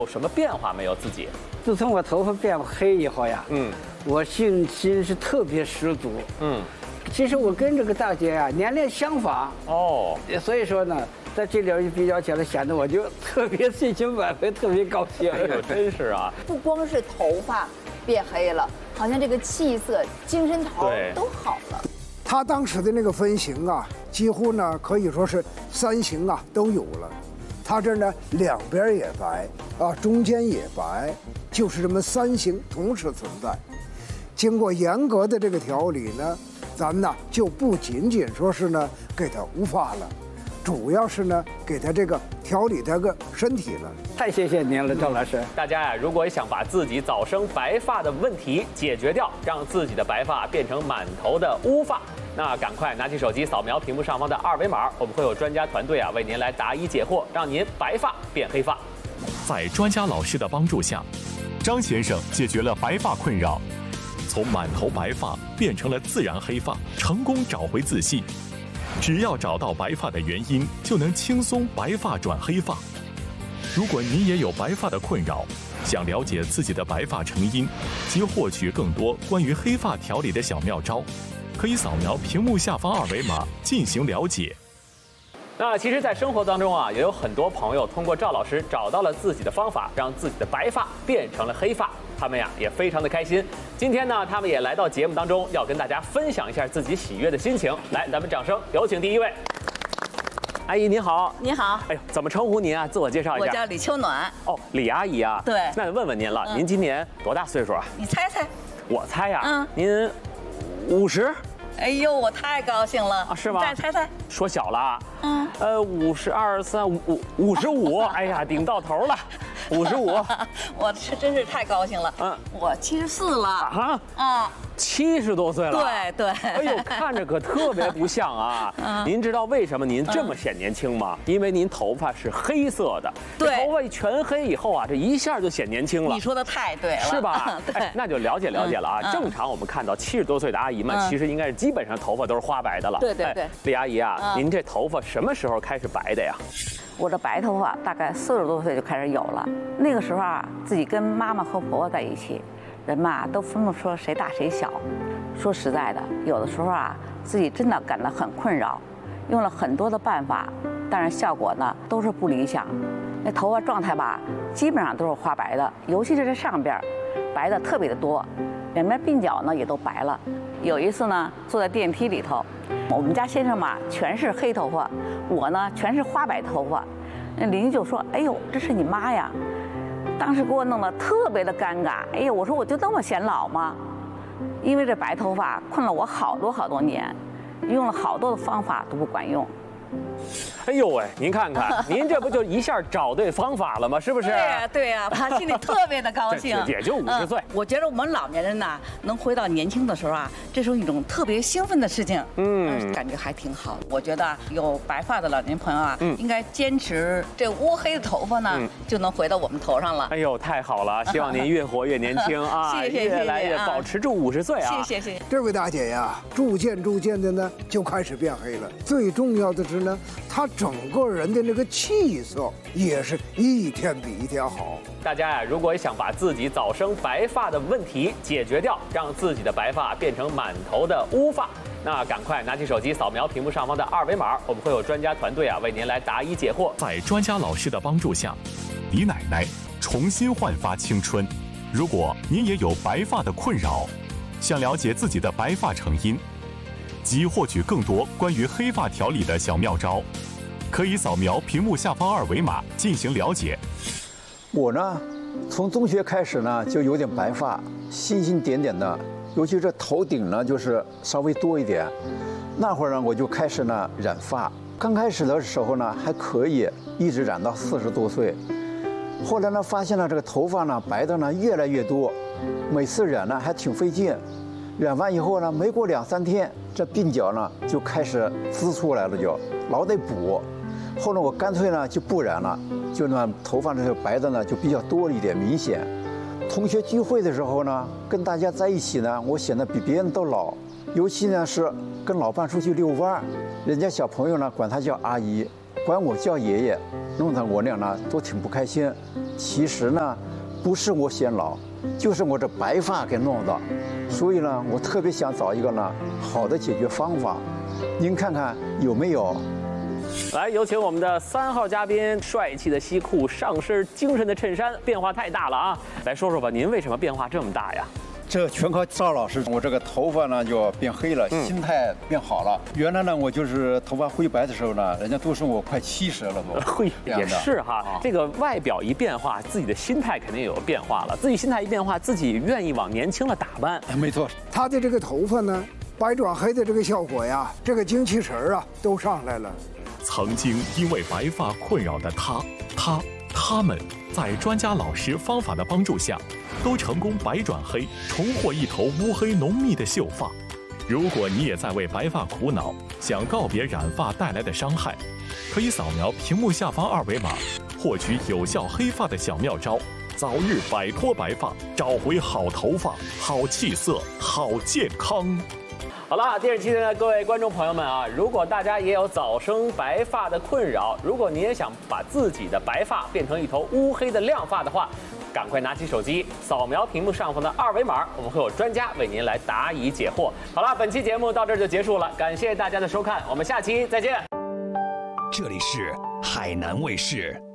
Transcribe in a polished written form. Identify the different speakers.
Speaker 1: 有什么变化没有自己？
Speaker 2: 自从我头发变黑以后呀，我信心是特别十足。其实我跟这个大姐啊年龄相仿哦，所以说呢，在这里比较起来，显得我就特别信心满分，特别高兴。
Speaker 1: 哎呦，真是啊！
Speaker 3: 不光是头发变黑了，好像这个气色、精神头都好了。
Speaker 4: 他当时的那个分型啊，几乎呢可以说是3型啊都有了。他这呢两边也白啊，中间也白，就是这么3型同时存在。经过严格的这个调理呢，咱们呢就不仅仅说是呢给他乌发了，主要是呢给他这个调理这个身体了。
Speaker 2: 太谢谢您了，赵老师。
Speaker 1: 大家呀，如果想把自己早生白发的问题解决掉，让自己的白发变成满头的乌发，那赶快拿起手机扫描屏幕上方的2维码，我们会有专家团队啊为您来答疑解惑，让您白发变黑发。
Speaker 5: 在专家老师的帮助下，张先生解决了白发困扰，从满头白发变成了自然黑发，成功找回自信。只要找到白发的原因，就能轻松白发转黑发。如果你也有白发的困扰，想了解自己的白发成因及获取更多关于黑发调理的小妙招，可以扫描屏幕下方2维码进行了解。
Speaker 1: 那其实，在生活当中啊，也有很多朋友通过赵老师找到了自己的方法，让自己的白发变成了黑发。他们呀也非常的开心。今天呢，他们也来到节目当中，要跟大家分享一下自己喜悦的心情。来，咱们掌声有请第一位。阿姨您好。
Speaker 6: 你好。
Speaker 1: 哎呦，怎么称呼您啊？自我介绍一下。
Speaker 6: 我叫李秋暖。
Speaker 1: 哦，李阿姨啊。
Speaker 6: 对。
Speaker 1: 那问问您了，您今年多大岁数啊？
Speaker 6: 你猜猜。
Speaker 1: 我猜呀。您50。
Speaker 6: 哎呦，我太高兴了
Speaker 1: 啊！是吗？
Speaker 6: 再猜猜。
Speaker 1: 说小了。52、3、55，哎呀，顶到头了。55，
Speaker 6: 我是真是太高兴了。我74了啊
Speaker 1: ，70多岁了。
Speaker 6: 对对。
Speaker 1: 哎呦，看着可特别不像啊。您知道为什么您这么显年轻吗？因为您头发是黑色的。
Speaker 6: 对。
Speaker 1: 头发全黑以后啊，这一下就显年轻了。
Speaker 6: 你说的太对了。
Speaker 1: 是吧？
Speaker 6: 对。
Speaker 1: 那就了解了解了啊。正常我们看到70多岁的阿姨们，其实应该是基本上头发都是花白的了。
Speaker 6: 对对对。
Speaker 1: 李阿姨啊，您这头发什么时候开始白的呀？
Speaker 7: 我这白头发大概40多岁就开始有了。那个时候啊，自己跟妈妈和婆婆在一起，人嘛都分不出谁大谁小。说实在的，有的时候啊，自己真的感到很困扰，用了很多的办法，但是效果呢都是不理想。那头发状态吧，基本上都是花白的，尤其是这上边，白的特别的多，两边鬓角呢也都白了。有一次呢，坐在电梯里头，我们家先生嘛全是黑头发，我呢全是花白头发。那邻居就说：“哎呦，这是你妈呀！”当时给我弄得特别的尴尬。哎呦，我说我就那么显老吗？因为这白头发困了我好多年，用了好多的方法都不管用。
Speaker 1: 哎呦喂，您看看，您这不就一下找对方法了吗？是不是？
Speaker 6: 对呀，对呀，他心里特别的高兴。
Speaker 1: 也就50岁。
Speaker 6: 我觉得我们老年人呐，能回到年轻的时候啊，这是一种特别兴奋的事情。感觉还挺好。我觉得有白发的老年朋友啊，应该坚持这乌黑的头发呢，就能回到我们头上了。
Speaker 1: 哎呦，太好了！希望您越活越年轻啊，
Speaker 6: 谢谢，
Speaker 1: 越来越保持住50岁啊。
Speaker 6: 谢谢。
Speaker 4: 这位大姐呀，逐渐的呢就开始变黑了。最重要的是呢，她整个人的那个气色也是一天比一天好。
Speaker 1: 大家呀，如果想把自己早生白发的问题解决掉，让自己的白发变成满头的乌发，那赶快拿起手机扫描屏幕上方的2维码，我们会有专家团队啊为您来答疑解惑。
Speaker 5: 在专家老师的帮助下，李奶奶重新焕发青春。如果您也有白发的困扰，想了解自己的白发成因及获取更多关于黑发调理的小妙招，可以扫描屏幕下方2维码进行了解。
Speaker 8: 我呢，从中学开始呢就有点白发，星星点点的，尤其是头顶呢就是稍微多一点。那会儿呢我就开始呢染发，刚开始的时候呢还可以，一直染到40多岁。后来呢发现了这个头发呢白的呢越来越多，每次染呢还挺费劲。染完以后呢，没过2、3天，这鬓角呢就开始滋出来了，就老得补。后来我干脆呢就不染了，就那头发这个白的呢就比较多一点，明显。同学聚会的时候呢，跟大家在一起呢，我显得比别人都老。尤其呢是跟老伴出去遛弯，人家小朋友呢管她叫阿姨， 管我叫爷爷，弄得我俩呢都挺不开心。其实呢，不是我显老，就是我这白发给弄的。所以呢，我特别想找一个呢好的解决方法。您看看有没有？
Speaker 1: 来，有请我们的3号嘉宾，帅气的西裤，上身精神的衬衫，变化太大了啊！来说说吧，您为什么变化这么大呀？
Speaker 8: 这全靠赵老师，我这个头发呢就变黑了，心态变好了。原来呢，我就是头发灰白的时候呢，人家都说我快70了都。
Speaker 1: 会也是哈，这个外表一变化，自己的心态肯定有变化了。自己心态一变化，自己愿意往年轻了打扮。
Speaker 8: 没错，
Speaker 4: 他的这个头发呢，白转黑的这个效果呀，这个精气神啊都上来了。
Speaker 5: 曾经因为白发困扰的他们，在专家老师方法的帮助下，都成功白转黑，重获一头乌黑浓密的秀发。如果你也在为白发苦恼，想告别染发带来的伤害，可以扫描屏幕下方2维码，获取有效黑发的小妙招，早日摆脱白发，找回好头发、好气色、好健康。
Speaker 1: 好了，电视机前的各位观众朋友们啊，如果大家也有早生白发的困扰，如果你也想把自己的白发变成一头乌黑的亮发的话，赶快拿起手机，扫描屏幕上方的2维码，我们会有专家为您来答疑解惑。好了，本期节目到这儿就结束了，感谢大家的收看，我们下期再见。
Speaker 9: 这里是海南卫视。